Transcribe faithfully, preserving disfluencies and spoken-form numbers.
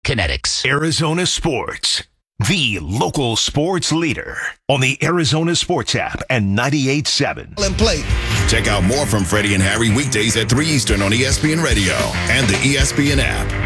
Kinetics. Arizona Sports, the local sports leader on the Arizona Sports app and ninety-eight point seven. And play. Check out more from Freddie and Harry weekdays at three Eastern on E S P N Radio and the E S P N app.